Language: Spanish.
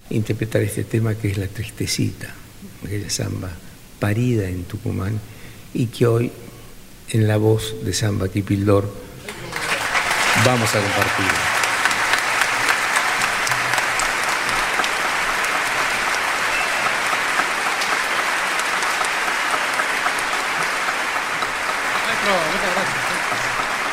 interpretar este tema que es La Tristecita, aquella samba parida en Tucumán y que hoy en la voz de Samba Kipildor vamos a compartir. Muchas gracias.